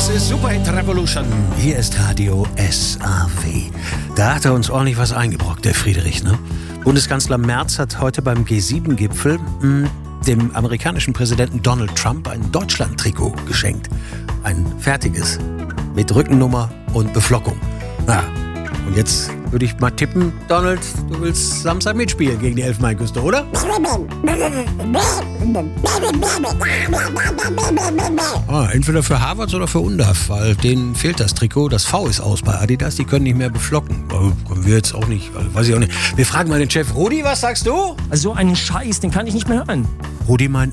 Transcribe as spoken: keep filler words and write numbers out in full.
Das ist Superhit Revolution. Hier ist Radio S A W. Da hat er uns ordentlich was eingebrockt, der Friedrich, ne? Bundeskanzler Merz hat heute beim G sieben Gipfel mh, dem amerikanischen Präsidenten Donald Trump ein Deutschland-Trikot geschenkt. Ein fertiges. Mit Rückennummer und Beflockung. Na, und jetzt würde ich mal tippen, Donald, du willst Samstag mitspielen gegen die Elfenbeinküste, oder? Ah, entweder für Harvards oder für Undaf, weil denen fehlt das Trikot. Das V ist aus bei Adidas, die können nicht mehr beflocken. Oh, können wir jetzt auch nicht, weiß ich auch nicht. Wir fragen mal den Chef. Rudi, was sagst du? Also so einen Scheiß, den kann ich nicht mehr hören. Rudi meint